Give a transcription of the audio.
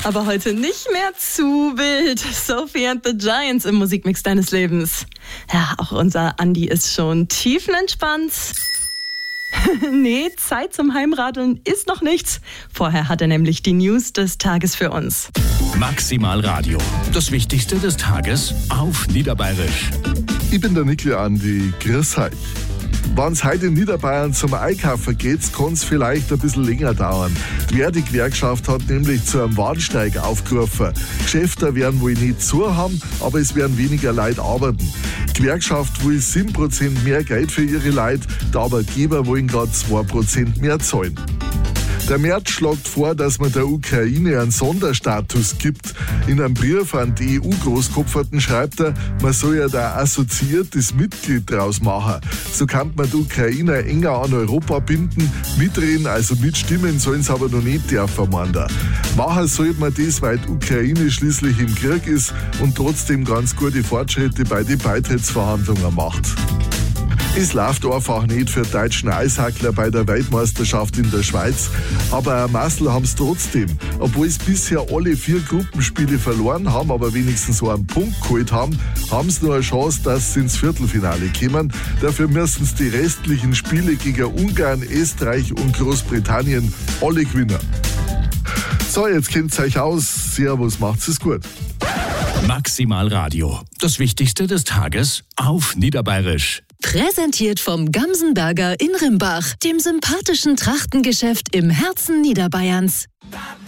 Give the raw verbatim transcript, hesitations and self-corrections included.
Aber heute nicht mehr zu wild. Sophie and the Giants im Musikmix deines Lebens. Ja, auch unser Andi ist schon tiefenentspannt. Nee, Zeit zum Heimradeln ist noch nichts. Vorher hat er nämlich die News des Tages für uns. Maximal Radio. Das Wichtigste des Tages auf Niederbayerisch. Ich bin der Nickel Andi. Grüß euch. Wenn es heute in Niederbayern zum Einkaufen geht, kann es vielleicht ein bisschen länger dauern. Die Verdi-Gewerkschaft hat nämlich zu einem Warnstreik aufgerufen. Geschäfte werden wohl nicht zu haben, aber es werden weniger Leute arbeiten. Die Gewerkschaft will sieben Prozent mehr Geld für ihre Leute, die Arbeitgeber wollen gerade zwei Prozent mehr zahlen. Der Merz schlägt vor, dass man der Ukraine einen Sonderstatus gibt. In einem Brief an die E U-Großkopferten schreibt er, man soll ja da assoziiertes Mitglied draus machen. So kann man die Ukrainer enger an Europa binden. Mitreden, also mitstimmen, sollen sie aber noch nicht dürfen, meint er. Machen sollte man das, weil die Ukraine schließlich im Krieg ist und trotzdem ganz gute Fortschritte bei den Beitrittsverhandlungen macht. Es läuft einfach nicht für die deutschen Eishackler bei der Weltmeisterschaft in der Schweiz. Aber ein Massel haben es trotzdem. Obwohl es bisher alle vier Gruppenspiele verloren haben, aber wenigstens so einen Punkt geholt haben, haben sie noch eine Chance, dass sie ins Viertelfinale kommen. Dafür müssen sie die restlichen Spiele gegen Ungarn, Österreich und Großbritannien alle gewinnen. So, jetzt kennt ihr euch aus. Servus, macht's es gut. Maximal Radio. Das Wichtigste des Tages auf Niederbayerisch. Präsentiert vom Gamsenberger in Rimbach, dem sympathischen Trachtengeschäft im Herzen Niederbayerns.